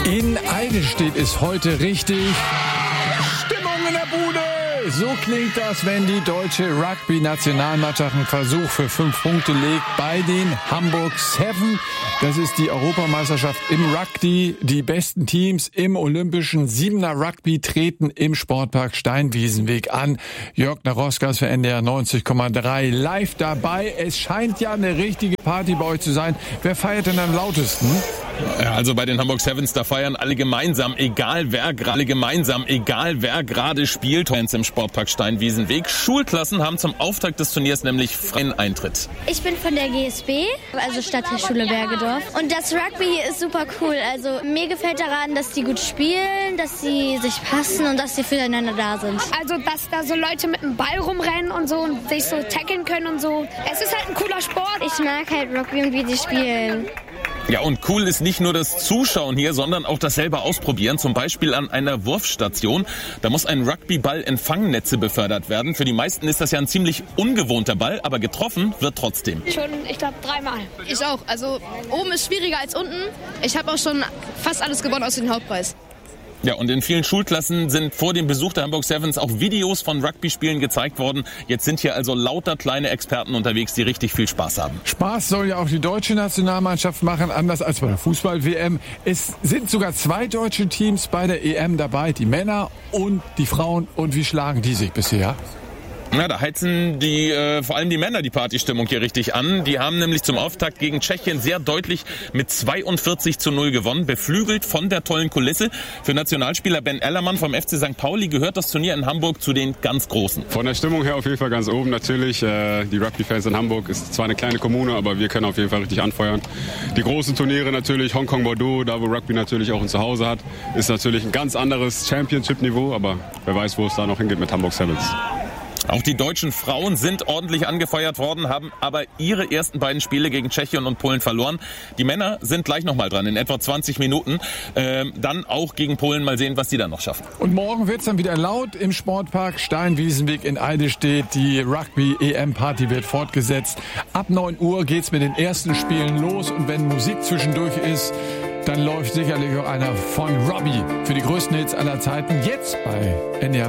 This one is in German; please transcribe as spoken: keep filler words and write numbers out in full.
In Eidelstedt ist heute richtig Stimmung in der Bude. So klingt das, wenn die deutsche Rugby-Nationalmannschaft einen Versuch für fünf Punkte legt bei den Hamburg Seven. Das ist die Europameisterschaft im Rugby. Die besten Teams im olympischen Siebener Rugby treten im Sportpark Steinwiesenweg an. Jörg Naroskas für N D R neunzig Komma drei live dabei. Es scheint ja eine richtige Party bei euch zu sein. Wer feiert denn am lautesten? Also bei den Hamburg Sevens, da feiern alle gemeinsam, egal wer gerade gemeinsam, egal wer gerade spielt. Fans im Sportpark Steinwiesenweg. Schulklassen haben zum Auftakt des Turniers nämlich freien Eintritt. Ich bin von der G S B, also Stadtteilschule Bergedorf. Und das Rugby hier ist super cool. Also mir gefällt daran, dass die gut spielen, dass sie sich passen und dass sie füreinander da sind. Also dass da so Leute mit dem Ball rumrennen und so und sich so tackeln können und so. Es ist halt ein cooler Sport. Ich mag halt Rugby und wie die spielen. Ja, und cool ist nicht nur das Zuschauen hier, sondern auch das selber ausprobieren. Zum Beispiel an einer Wurfstation. Da muss ein Rugbyball in Fangnetze befördert werden. Für die meisten ist das ja ein ziemlich ungewohnter Ball, aber getroffen wird trotzdem. Schon, ich glaube, dreimal. Ich auch. Also oben ist schwieriger als unten. Ich habe auch schon fast alles gewonnen aus dem Hauptpreis. Ja, und in vielen Schulklassen sind vor dem Besuch der Hamburg Sevens auch Videos von Rugby-Spielen gezeigt worden. Jetzt sind hier also lauter kleine Experten unterwegs, die richtig viel Spaß haben. Spaß soll ja auch die deutsche Nationalmannschaft machen, anders als bei der Fußball-W M. Es sind sogar zwei deutsche Teams bei der E M dabei, die Männer und die Frauen. Und wie schlagen die sich bisher? Ja, da heizen die, äh, vor allem die Männer die Partystimmung hier richtig an. Die haben nämlich zum Auftakt gegen Tschechien sehr deutlich mit zweiundvierzig zu null gewonnen, beflügelt von der tollen Kulisse. Für Nationalspieler Ben Ellermann vom F C Sankt Pauli gehört das Turnier in Hamburg zu den ganz Großen. Von der Stimmung her auf jeden Fall ganz oben natürlich. Äh, die Rugby-Fans in Hamburg ist zwar eine kleine Kommune, aber wir können auf jeden Fall richtig anfeuern. Die großen Turniere natürlich, Hongkong, Bordeaux, da wo Rugby natürlich auch ein Zuhause hat, ist natürlich ein ganz anderes Championship-Niveau, aber wer weiß, wo es da noch hingeht mit Hamburg Sevens. Auch die deutschen Frauen sind ordentlich angefeuert worden, haben aber ihre ersten beiden Spiele gegen Tschechien und Polen verloren. Die Männer sind gleich nochmal dran, in etwa zwanzig Minuten. Ähm, dann auch gegen Polen, mal sehen, was die dann noch schaffen. Und morgen wird's dann wieder laut im Sportpark Steinwiesenweg in Eidelstedt. Die Rugby-E M-Party wird fortgesetzt. Ab neun Uhr geht's mit den ersten Spielen los. Und wenn Musik zwischendurch ist, dann läuft sicherlich auch einer von Robbie für die größten Hits aller Zeiten. Jetzt bei N D R